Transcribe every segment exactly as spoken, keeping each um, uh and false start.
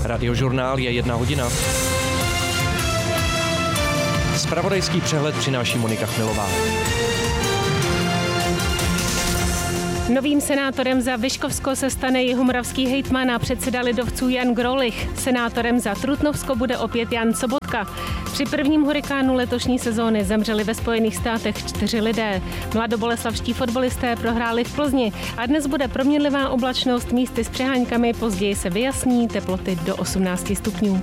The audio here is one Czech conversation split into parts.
Radiožurnál je jedna hodina. Zpravodajský přehled přináší Monika Chmilová. Novým senátorem za Vyškovsko se stane jihomoravský hejtman a předseda lidovců Jan Grolich. Senátorem za Trutnovsko bude opět Jan Sobotka. Při prvním hurikánu letošní sezóny zemřeli ve Spojených státech čtyři lidé. Mladoboleslavští fotbalisté prohráli v Plzni a dnes bude proměnlivá oblačnost, místy s přeháňkami, později se vyjasní, teploty do osmnáct stupňů.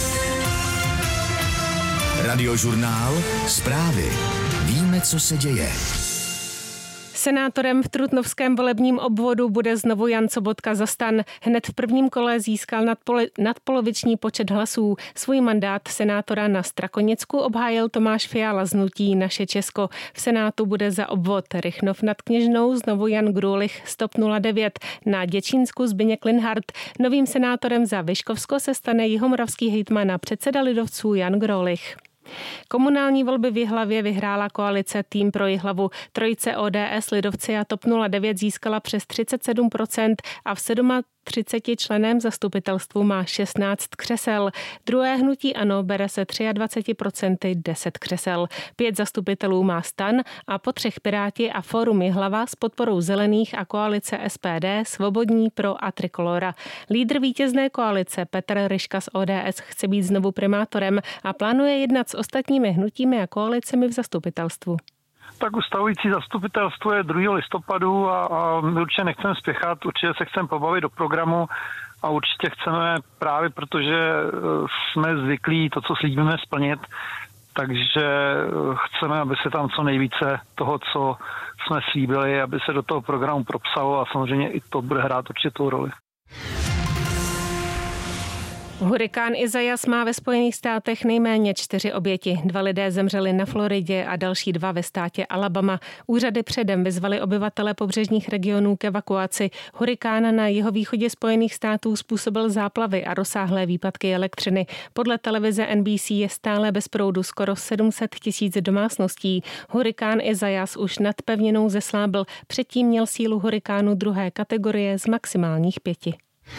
Radiožurnál, zprávy. Víme, co se děje. Senátorem v trutnovském volebním obvodu bude znovu Jan Sobotka za STAN. Hned v prvním kole získal nadpolo- nadpoloviční počet hlasů. Svůj mandát senátora na Strakonicku obhájil Tomáš Fiala z hnutí Naše Česko. V Senátu bude za obvod Rychnov nad Kněžnou znovu Jan Grulich z TOP nula devět. Na Děčínsku Zbyněk Linhart. Novým senátorem za Vyškovsko se stane jihomoravský hejtman a předseda lidovců Jan Grolich. Komunální volby v Jihlavě vyhrála koalice Tým pro Jihlavu. Trojice O D S, lidovci a TOP nula devět získala přes třicet sedm procent a v třiceti sedmi členém zastupitelstvu má šestnáct křesel. Druhé hnutí ANO bere se dvacet tři procent deset křesel. Pět zastupitelů má STAN a po třech Piráti a Fórum Jihlava s podporou Zelených a koalice S P D, Svobodní, Pro a Trikolora. Lídr vítězné koalice Petr Ryška z O D S chce být znovu primátorem a plánuje jednat s ostatními hnutími a koalicemi v zastupitelstvu. Tak ustavující zastupitelstvo je druhého listopadu a, a my určitě nechceme spěchat, určitě se chceme pobavit do programu a určitě chceme právě, protože jsme zvyklí to, co slíbíme, splnit, takže chceme, aby se tam co nejvíce toho, co jsme slíbili, aby se do toho programu propsalo a samozřejmě i to bude hrát určitou roli. Hurikán Isaias má ve Spojených státech nejméně čtyři oběti. Dva lidé zemřeli na Floridě a další dva ve státě Alabama. Úřady předem vyzvaly obyvatele pobřežních regionů k evakuaci. Hurikán na jihovýchodě Spojených států způsobil záplavy a rozsáhlé výpadky elektřiny. Podle televize N B C je stále bez proudu skoro sedm set tisíc domácností. Hurikán Isaias už nad pevninou zeslábl. Předtím měl sílu hurikánu druhé kategorie z maximálních pěti.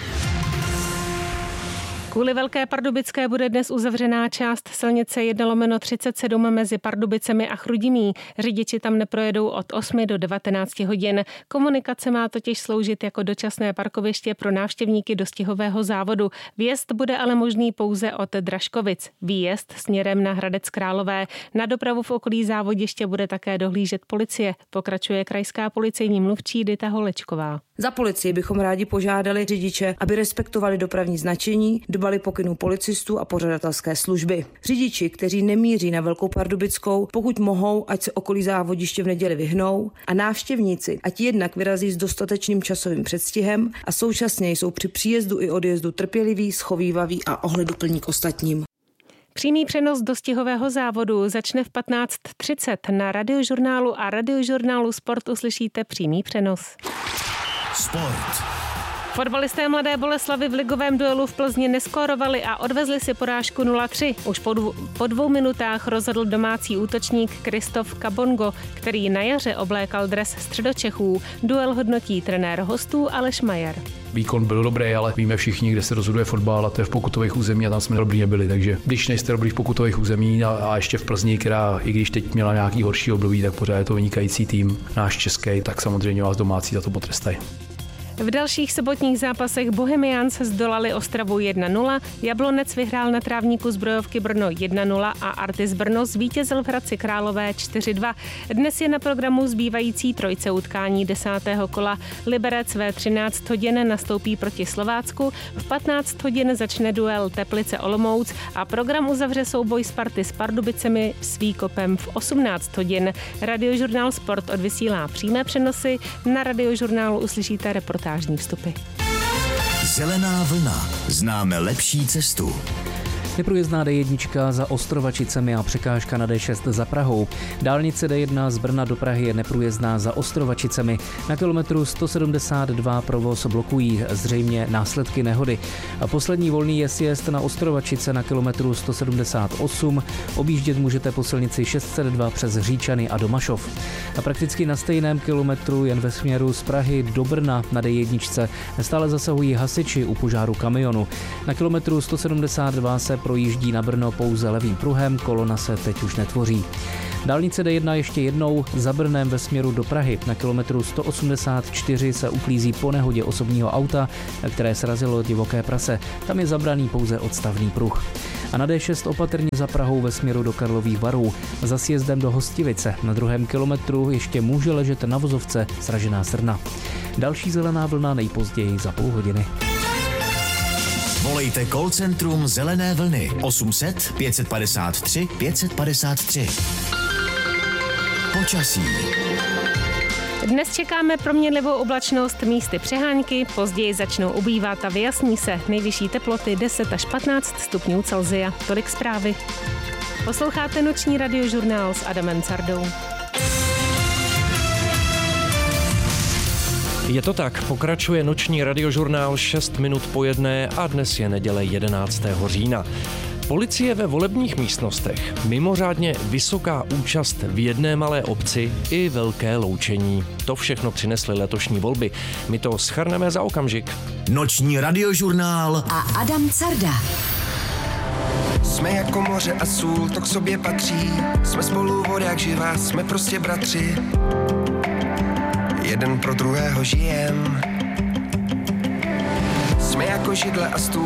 Kvůli Velké Pardubické bude dnes uzavřená část silnice jedna lomeno třicet sedm mezi Pardubicemi a Chrudimí. Řidiči tam neprojedou od osmi do devatenácti hodin. Komunikace má totiž sloužit jako dočasné parkoviště pro návštěvníky dostihového závodu. Vjezd bude ale možný pouze od Dražkovic. Výjezd směrem na Hradec Králové. Na dopravu v okolí závodiště bude také dohlížet policie. Pokračuje krajská policejní mluvčí Dita Holečková. Za policii bychom rádi požádali řidiče, aby respektovali dopravní značení, dbali pokynů policistů a pořadatelské služby. Řidiči, kteří nemíří na Velkou Pardubickou, pokud mohou, ať se okolí závodiště v neděli vyhnou, a návštěvníci, ať jednak vyrazí s dostatečným časovým předstihem a současně jsou při příjezdu i odjezdu trpěliví, schovývaví a ohleduplní k ostatním. Přímý přenos dostihového závodu začne v patnáct třicet. Na Radiožurnálu a Radiožurnálu Sport uslyšíte přímý přenos. Sport. Fotbalisté Mladé Boleslavi v ligovém duelu v Plzni neskorovali a odvezli si porážku nula tři. Už po dvou, po dvou minutách rozhodl domácí útočník Kristof Kabongo, který na jaře oblékal dres Středočechů. Duel hodnotí trenér hostů Aleš Majer. Výkon byl dobrý, ale víme všichni, kde se rozhoduje fotbal, a to je v pokutových území a tam jsme dobrý nebyli. Takže když nejste dobrý v pokutových území a, a ještě v Plzni, která i když teď měla nějaký horší období, tak pořád je to vynikající tým, náš český, tak samozřejmě vás domácí za to potrestají. V dalších sobotních zápasech Bohemians zdolali Ostravu jedna nula, Jablonec vyhrál na trávníku Zbrojovky Brno jedna nula a Artis Brno zvítězil v Hradci Králové čtyři dva. Dnes je na programu zbývající trojce utkání desátého kola. Liberec ve třináct hodin nastoupí proti Slovácku, v patnáct hodin začne duel Teplice Olomouc a program uzavře souboj Sparty s Pardubicemi s Výkopem v osmnáct hodin. Radiožurnál Sport odvysílá přímé přenosy, na Radiožurnálu uslyšíte reportáž. Vstupy. Zelená vlna. Známe lepší cestu. Neprůjezdná D jedna za Ostrovačicemi a překážka na D šest za Prahou. Dálnice D jedna z Brna do Prahy je neprůjezdná za Ostrovačicemi. Na kilometru sto sedmdesát dva provoz blokují zřejmě následky nehody. A poslední volný je sjezd na Ostrovačice na kilometru sto sedmdesát osm. Objíždět můžete po silnici šest set dva přes Říčany a Domašov. A prakticky na stejném kilometru jen ve směru z Prahy do Brna na D jedna stále zasahují hasiči u požáru kamionu. Na kilometru sto sedmdesát dva se projíždí na Brno pouze levým pruhem, kolona se teď už netvoří. Dálnice D jedna ještě jednou za Brnem ve směru do Prahy. Na kilometru sto osmdesát čtyři se uklízí po nehodě osobního auta, které srazilo divoké prase. Tam je zabraný pouze odstavný pruh. A na D šest opatrně za Prahou ve směru do Karlových Varů. Za sjezdem do Hostivice na druhém kilometru ještě může ležet na vozovce sražená srna. Další zelená vlna nejpozději za půl hodiny. Volejte call centrum Zelené vlny osm set pět padesát tři pět padesát tři. Počasí. Dnes čekáme proměnlivou oblačnost, místy přehánky, později začnou ubývat a vyjasní se. Nejvyšší teploty deset až patnáct stupňů Celsia. Tolik zprávy. Posloucháte noční radiožurnál s Adamem Cardou. Je to tak, pokračuje noční radiožurnál šest minut po jedné a dnes je neděle jedenáctého října. Policie ve volebních místnostech, mimořádně vysoká účast v jedné malé obci i velké loučení. To všechno přinesly letošní volby. My to shrneme za okamžik. Noční radiožurnál a Adam Carda. Jsme jako moře a sůl, to k sobě patří. Jsme spolu voda jak živá, jsme prostě bratři. Jeden pro druhého žijem. Jsme jako židle a stůl.